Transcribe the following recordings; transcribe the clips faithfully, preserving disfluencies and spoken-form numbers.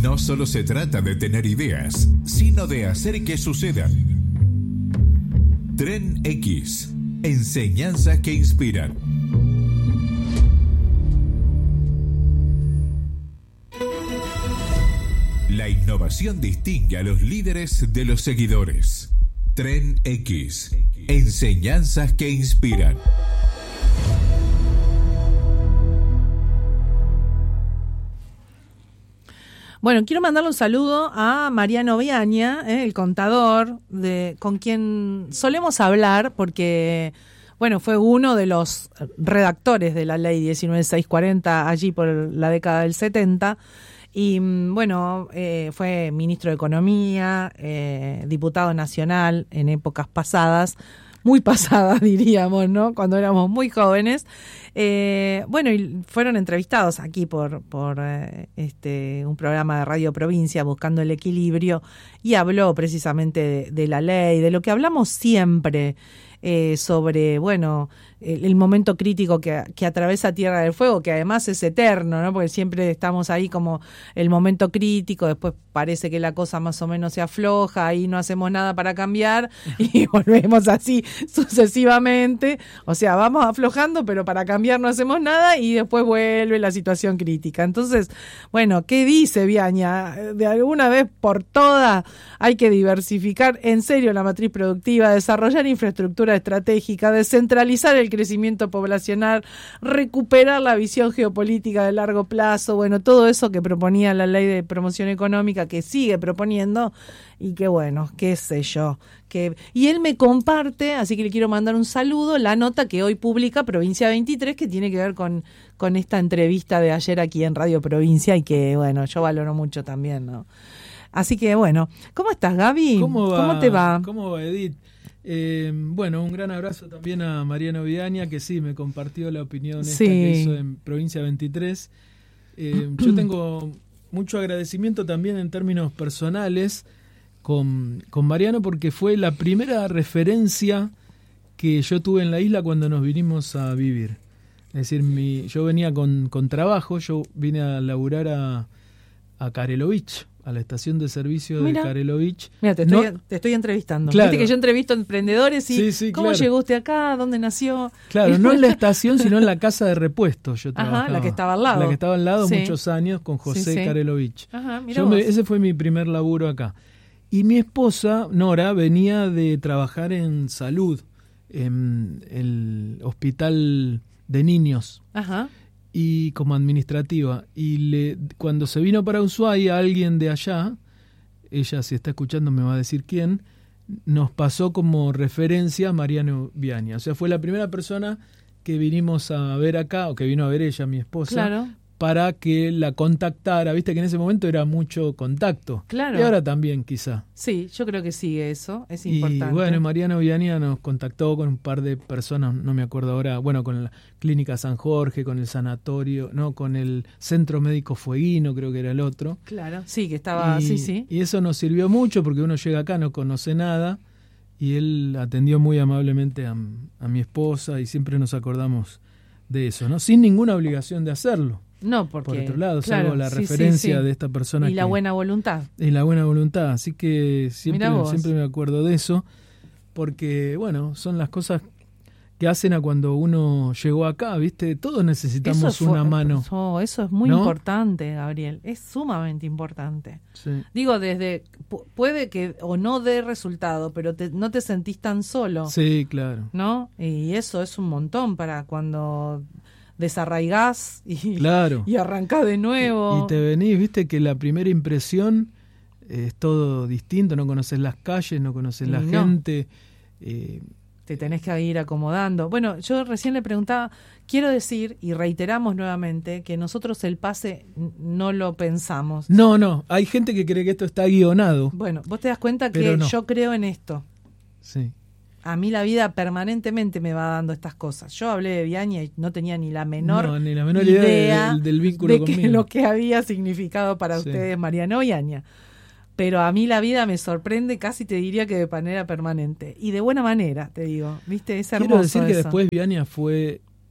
No solo se trata de tener ideas, sino de hacer que sucedan. Tren X. Enseñanzas que inspiran. La innovación distingue a los líderes de los seguidores. Tren X. Enseñanzas que inspiran. Bueno, quiero mandarle un saludo a Mariano Viaña, eh, el contador, de, con quien solemos hablar porque, bueno, fue uno de los redactores de la ley diecinueve mil seiscientos cuarenta allí por la década del setenta. Y bueno, eh, fue ministro de Economía, eh, diputado nacional en épocas pasadas, muy pasadas diríamos, ¿no? Cuando éramos muy jóvenes. Eh, bueno, y fueron entrevistados aquí por, por eh, este un programa de Radio Provincia, Buscando el Equilibrio, y habló precisamente de, de la ley, de lo que hablamos siempre, eh, sobre, bueno, el, el momento crítico que, que atraviesa Tierra del Fuego, que además es eterno, ¿no? Porque siempre estamos ahí como el momento crítico, después parece que la cosa más o menos se afloja, ahí no hacemos nada para cambiar y volvemos así sucesivamente. O sea, vamos aflojando, pero para cambiar no hacemos nada y después vuelve la situación crítica. Entonces, bueno, ¿qué dice Viaña? De alguna vez por todas hay que diversificar en serio la matriz productiva, desarrollar infraestructura estratégica, descentralizar el crecimiento poblacional, recuperar la visión geopolítica de largo plazo, bueno, todo eso que proponía la Ley de Promoción Económica, que sigue proponiendo, y que bueno, qué sé yo. Que, y él me comparte, así que le quiero mandar un saludo, la nota que hoy publica Provincia veintitrés, que tiene que ver con, con esta entrevista de ayer aquí en Radio Provincia, y que bueno, yo valoro mucho también, ¿no? Así que bueno, ¿cómo estás, Gaby? ¿Cómo va? ¿Cómo te va? ¿Cómo va, Edith? Eh, bueno, un gran abrazo también a Mariano Viaña, que sí, me compartió la opinión esta Sí. que hizo en Provincia veintitrés. Eh, yo tengo mucho agradecimiento también en términos personales con, con Mariano, porque fue la primera referencia que yo tuve en la isla cuando nos vinimos a vivir. Es decir, mi, yo venía con, con trabajo, yo vine a laburar a, a Carelovich, a la estación de servicio Mira. de Carelovich. Mira, te estoy, No, te estoy entrevistando. Claro. Viste que yo entrevisto emprendedores y Sí, sí, ¿cómo claro. llegó usted acá? ¿Dónde nació? Claro, Y no en la bueno, estación, sino en la casa de repuestos. Yo Ajá, trabajaba. la que estaba al lado. La que estaba al lado Sí. muchos años con José Sí, sí. Carelovich. Ajá, mira Yo me- vos. ese fue mi primer laburo acá. Y mi esposa, Nora, venía de trabajar en salud, en el hospital de niños, Ajá. y como administrativa. Y le, cuando se vino para Ushuaia, alguien de allá, ella si está escuchando me va a decir quién, nos pasó como referencia a Mariano Viaña. O sea, fue la primera persona que vinimos a ver acá, o que vino a ver ella, mi esposa, Claro. para que la contactara. Viste que en ese momento era mucho contacto. Claro. Y ahora también, quizá. Sí, yo creo que sigue eso, es Y importante. bueno, Mariano Viaña nos contactó con un par de personas, no me acuerdo ahora, bueno, con la Clínica San Jorge, con el sanatorio, no, con el Centro Médico Fueguino, creo que era el otro. Claro, sí, que estaba, y, sí, sí. y eso nos sirvió mucho porque uno llega acá, no conoce nada, y él atendió muy amablemente a, a mi esposa y siempre nos acordamos de eso, ¿no? Sin ninguna obligación de hacerlo. No, porque... Por otro lado, claro, salvo la sí, sí, referencia sí. de esta persona Y la que- buena voluntad. y la buena voluntad. Así que siempre, Mirá vos. siempre me acuerdo de eso, porque, bueno, son las cosas que hacen a cuando uno llegó acá, ¿viste? Todos necesitamos Eso es fu- una mano. Oh, eso es muy ¿No? importante, Gabriel. Es sumamente importante. Sí. Digo, desde... pu- puede que o no dé resultado, pero te- no te sentís tan solo. Sí, claro. ¿No? Y eso es un montón para cuando desarraigás y, Claro. y arrancás de nuevo. Y te venís, viste que la primera impresión eh, es todo distinto, no conoces las calles, no conoces Y la no. gente. Eh, Te tenés que ir acomodando. Bueno, yo recién le preguntaba, quiero decir, y reiteramos nuevamente, que nosotros el pase n- no lo pensamos. no, no, hay gente que cree que esto está guionado. Bueno, vos te das cuenta Pero que no. yo creo en esto. Sí. A mí la vida permanentemente me va dando estas cosas. Yo hablé de Viaña y no tenía ni la menor, No, ni la menor idea, idea del, del vínculo de que conmigo. lo que había significado para Sí. ustedes Mariano Viaña. Pero a mí la vida me sorprende, casi te diría que de manera permanente. Y de buena manera, te digo. ¿Viste? Es hermoso Quiero decir que eso. después Viaña fue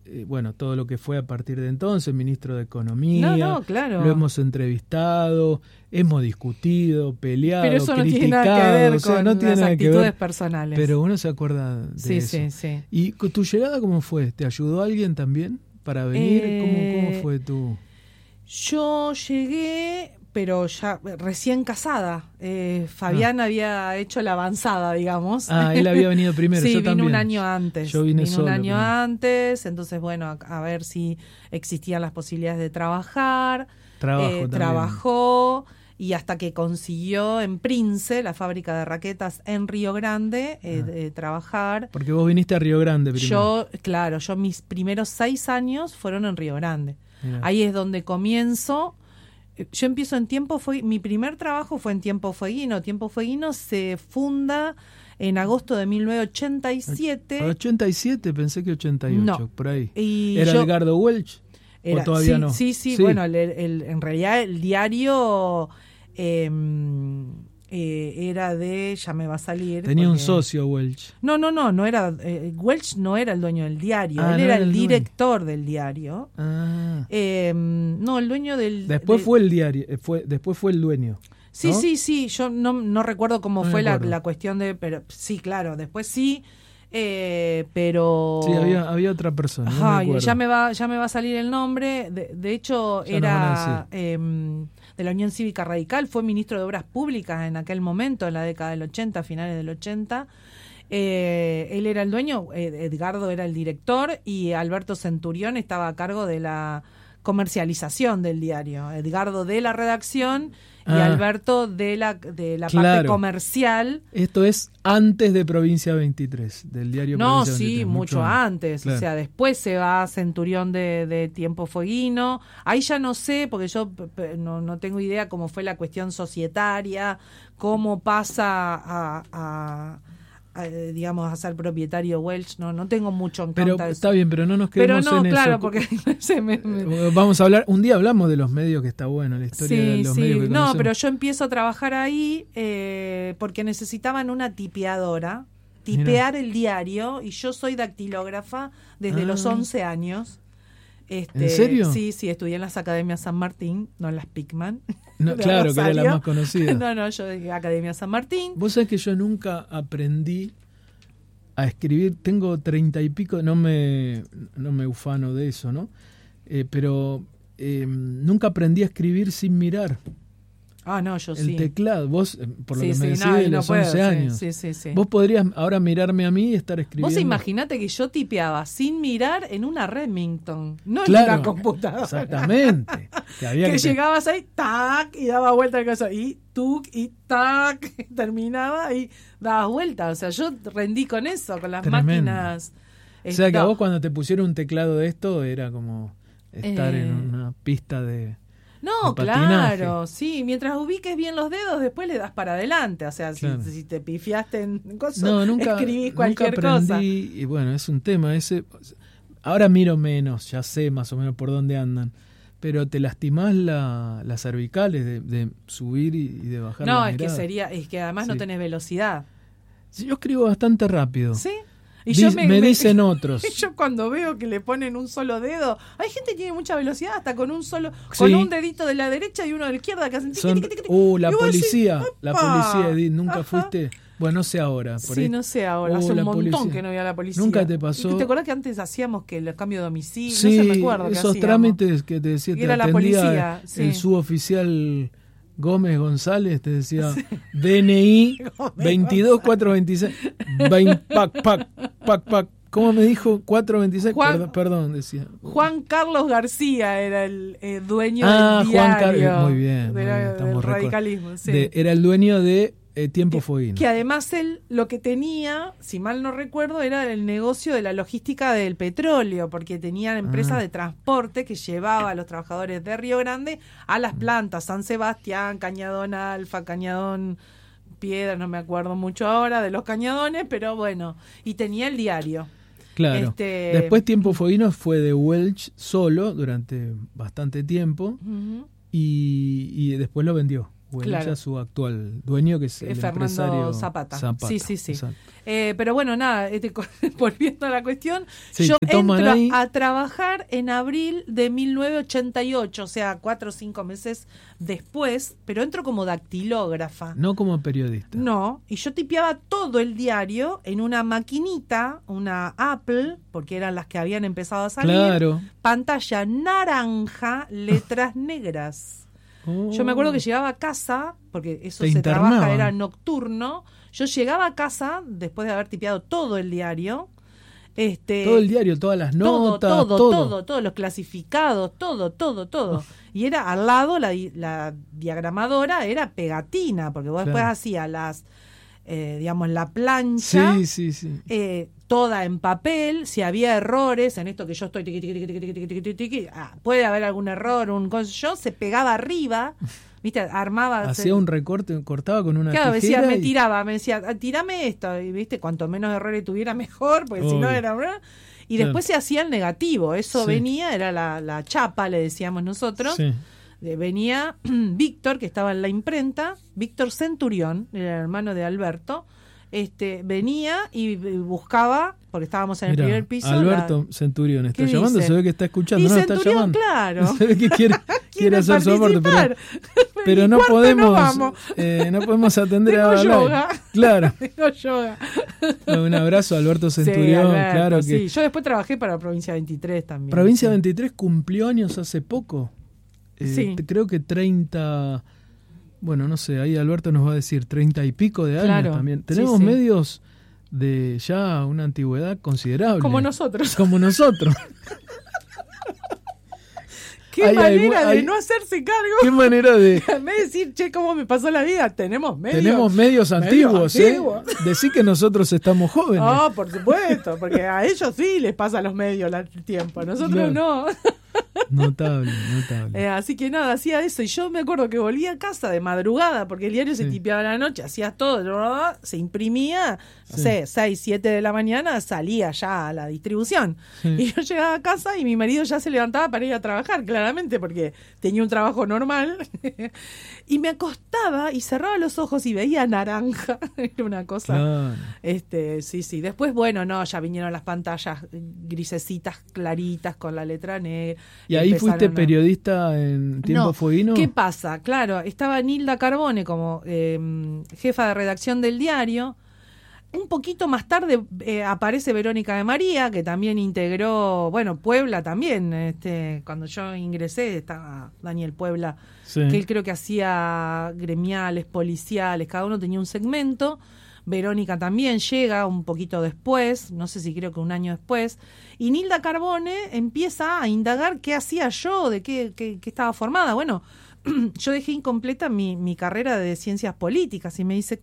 eh, bueno, todo lo que fue a partir de entonces, ministro de Economía. No, no, claro. Lo hemos entrevistado, hemos discutido, peleado, pero eso criticado. No tiene nada que ver o sea, con no tiene las nada actitudes que ver, personales. pero uno se acuerda de sí, eso. Sí, sí, ¿Y tu llegada cómo fue? ¿Te ayudó alguien también para venir? Eh, ¿Cómo, ¿Cómo fue tu...? Yo llegué, pero ya recién casada. Eh, Fabián ah. había hecho la avanzada, digamos. Ah, él había venido primero. Sí, yo vino también. un año antes. Yo vine vino solo, un año pero... antes, entonces bueno, a, a ver si existían las posibilidades de trabajar. Trabajo eh, también. Trabajó y hasta que consiguió en Prince, la fábrica de raquetas en Río Grande, eh, ah. de, trabajar. Porque vos viniste a Río Grande primero. Yo, claro, yo mis primeros seis años fueron en Río Grande. Mirá. Ahí es donde comienzo. Yo empiezo en Tiempo Fueguino. Mi primer trabajo fue en Tiempo Fueguino. Tiempo Fueguino se funda en agosto de mil novecientos ochenta y siete. ochenta y siete, pensé que ochenta y ocho, no. por ahí. Y ¿Era yo, Edgardo Welch? Era, ¿O todavía sí, no? Sí, sí, sí. Bueno, el, el, en realidad el diario eh, eh, era de... Ya me va a salir. Tenía porque... un socio, Welch. No, no, no, no era... Eh, Welch no era el dueño del diario. Ah, él no era, era el el director dueño. del diario. Ah. Eh, no, el dueño del... Después del... fue el diario, fue, después fue el dueño. Sí, ¿no? sí, sí. Yo no, no recuerdo cómo no fue la, la cuestión de... Pero sí, claro, después sí... Eh, pero sí, había, había otra persona. Ajá, no me ya me va ya me va a salir el nombre. De, de hecho, ya era eh, de la Unión Cívica Radical, fue ministro de Obras Públicas en aquel momento, en la década del ochenta, finales del ochenta. Eh, él era el dueño, eh, Edgardo era el director y Alberto Centurión estaba a cargo de la comercialización del diario. Edgardo de la redacción y ah, Alberto de la de la claro. parte comercial. Esto es antes de Provincia veintitrés, del diario no, Provincia sí, veintitrés. mucho, mucho antes. Claro. O sea, después se va a Centurión de, de Tiempo Fueguino. Ahí ya no sé, porque yo no, no tengo idea cómo fue la cuestión societaria, cómo pasa a... a A, digamos, a ser propietario Welch, no no tengo mucho en cuenta. Pero está bien, pero no nos quedemos pero no, en claro, eso. Porque se me, me... Vamos a hablar, un día hablamos de los medios, que está bueno, la historia sí, de los sí. medios que No, conocemos. pero yo empiezo a trabajar ahí eh, porque necesitaban una tipeadora, tipear Mirá. el diario, y yo soy dactilógrafa desde ah. los once años. Este, ¿En serio? Sí, sí, estudié en las Academias San Martín, no en las Pickman. No, claro, Rosario. Que era la más conocida. No, no, yo de Academia San Martín. Vos sabés que yo nunca aprendí a escribir, tengo treinta y pico, no me, no me ufano de eso, ¿no? Eh, pero eh, nunca aprendí a escribir sin mirar. Ah, no, yo el sí. El teclado, vos, por lo sí, que sí, me decís no, de no los puedo, once años. Sí, sí, sí. Vos podrías ahora mirarme a mí y estar escribiendo. Vos imaginate que yo tipeaba sin mirar en una Remington, no claro, en una computadora. Exactamente. Que, había que, que llegabas ahí, tac, y daba vuelta el caso, y tuc, y tac, terminaba y dabas vuelta. O sea, yo rendí con eso, con las Tremendo. máquinas. O sea, que a vos cuando te pusieron un teclado de esto era como estar eh... en una pista de... No, claro, sí, mientras ubiques bien los dedos, después le das para adelante, o sea, claro. si, si te pifiaste en cosas, no, nunca, escribís cualquier nunca aprendí, cosa. Y bueno, es un tema, ese ahora miro menos, ya sé más o menos por dónde andan, pero te lastimás la, las cervicales de, de subir y, y de bajar No, la es mirada. que sería, es que además sí. no tenés velocidad. Sí, yo escribo bastante rápido. ¿Sí? Y Diz, yo me, me me dicen otros. Yo cuando veo que le ponen un solo dedo, hay gente que tiene mucha velocidad hasta con un solo, sí. con un dedito de la derecha y uno de la izquierda que hacen. Son, tiqui, tiqui, tiqui, uh, la y policía, decís, la policía, Edith, nunca Ajá. fuiste. Bueno, no sé ahora. Por sí, ahí. no sé ahora. Uh, Hace un montón policía. que no había la policía. Nunca te pasó. ¿Te acordás que antes hacíamos que el cambio de domicilio? Sí, no se me acuerdo. esos trámites que te decía, te era la atendía policía, sí. el suboficial Gómez González, te decía sí. D N I veintidós cuatrocientos veintiséis, pac, pac, pac, pac. ¿Cómo me dijo? cuatrocientos veintiséis, Juan, perdón, perdón, decía. Juan Carlos García era el eh, dueño ah, del diario. Juan Carlos, muy bien, muy de bien la, estamos del radicalismo. Sí. De, era el dueño de eh, Tiempo Fueguino. Que además él lo que tenía, si mal no recuerdo, era el negocio de la logística del petróleo, porque tenían empresas ah. de transporte que llevaba a los trabajadores de Río Grande a las plantas, San Sebastián, Cañadón Alfa, Cañadón Piedra, no me acuerdo mucho ahora de los cañadones, pero bueno, y tenía el diario. Claro. Este... Después Tiempo Fueguino fue de Welch solo durante bastante tiempo uh-huh. y, y después lo vendió. Huelilla, Claro. su actual dueño, que es el Fernando empresario Zapata. Zapata. Sí, sí, sí. Exacto. Eh, pero bueno, nada, este, volviendo a la cuestión, Sí, yo te toman entro ahí. a trabajar en abril de mil novecientos ochenta y ocho, o sea, cuatro o cinco meses después, pero entro como dactilógrafa. No como periodista. No, y yo tipeaba todo el diario en una maquinita, una Apple, porque eran las que habían empezado a salir. Claro. Pantalla naranja, letras negras. Oh. Yo me acuerdo que llegaba a casa, porque eso Te se internaban. trabaja, era nocturno. Yo llegaba a casa después de haber tipeado todo el diario. Este, Todo el diario, todas las todo, notas, todo, todo. todo, todos los clasificados, todo, todo, todo. Y era al lado, la, di- la diagramadora era pegatina, porque vos después Claro. hacías las, eh, digamos, la plancha. Sí, sí, sí. Eh, toda en papel, si había errores en esto que yo estoy tiqui, tiqui, tiqui, tiqui, tiqui, tiqui, tiqui, ah, puede haber algún error, un cos- yo se pegaba arriba, viste, armaba, Hacía se- un recorte, cortaba con una claro, decía, tijera me y- tiraba, me decía, "Ah, tirame esto", y viste, cuanto menos errores tuviera mejor, porque si no Obvio. era, ¿verdad? Y Claro. después se hacía el negativo, eso Sí. venía, era la, la chapa, le decíamos nosotros. Sí. Eh, venía Víctor, que estaba en la imprenta, Víctor Centurión, era el hermano de Alberto, este venía y eh, buscaba, porque estábamos en el Mirá, primer piso. Alberto la- Centurión está ¿Qué llamando, dice? se ve que está escuchando, Y no está Centurión, llamando. claro. Se ve que quiere, quiere hacer su aporte, pero, participar. pero ¿Y no cuánto podemos, nos vamos? eh, no podemos atender Tengo a al aire. yoga. Claro. Tengo yoga. Un abrazo a Alberto Sí, Centurión, Alberto, claro que sí. Yo después trabajé para Provincia veintitrés también. Provincia sí. veintitrés cumplió años hace poco. Eh, Sí. te- Creo que treinta, bueno, no sé, ahí Alberto nos va a decir treinta y pico de años Claro, también. sí, Tenemos sí. medios de ya una antigüedad considerable. Como nosotros. Como nosotros. Qué Hay manera algún- de hay- no hacerse cargo. Qué manera de... En vez de decir, che, ¿cómo me pasó la vida? Tenemos medios. Tenemos medios antiguos, ¿eh? antiguos. Decí que nosotros estamos jóvenes. Ah, por supuesto, porque a ellos sí les pasa a los medios la- el tiempo, a nosotros Claro. no. Notable, notable. Eh, así que nada, hacía eso. Y yo me acuerdo que volvía a casa de madrugada, porque el diario se Sí. tipeaba a la noche, hacías todo, se imprimía, no Sí. sé, seis, siete de la mañana, salía ya a la distribución. Sí. Y yo llegaba a casa y mi marido ya se levantaba para ir a trabajar, claramente, porque tenía un trabajo normal. Y me acostaba y cerraba los ojos y veía naranja. Era una cosa. Claro. Este, sí, sí. Después, bueno, no, ya vinieron las pantallas grisecitas, claritas, con la letra negra. ¿Y ahí fuiste Empezaron a- periodista en tiempo No, fueguino? ¿qué pasa? Claro, estaba Nilda Carbone como eh, jefa de redacción del diario. Un poquito más tarde eh, aparece Verónica de María, que también integró, bueno, Puebla también. Este, cuando yo ingresé estaba Daniel Puebla, Sí. que él creo que hacía gremiales, policiales, cada uno tenía un segmento. Verónica también llega un poquito después, no sé si creo que un año después, y Nilda Carbone empieza a indagar qué hacía yo, de qué, qué, qué estaba formada. Bueno, yo dejé incompleta mi, mi carrera de ciencias políticas y me dice,